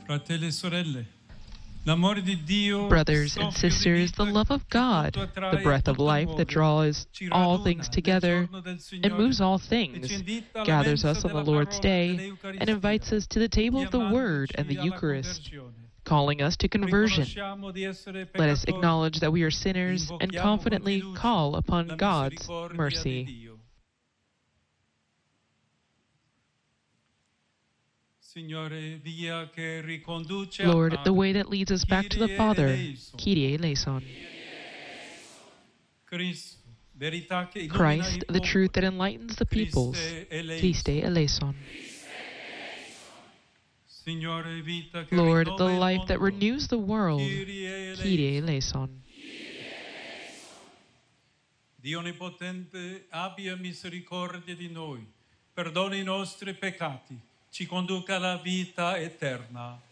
Fratelli e sorelle, l'amore di Dio, Brothers and sisters, the love of God, the breath of life that draws all things together and moves all things, gathers us on the Lord's day and invites us to the table of the Word and the Eucharist, calling us to conversion. Let us acknowledge that we are sinners and confidently call upon God's mercy. Lord, the way that leads us back to the Father, Kyrie eleison. Christ, the truth that enlightens the peoples, Christe eleison. Lord, the life that renews the world, Kyrie eleison. Dio Onnipotente abbia misericordia di noi, perdoni i nostri peccati, ci conduca alla vita eterna.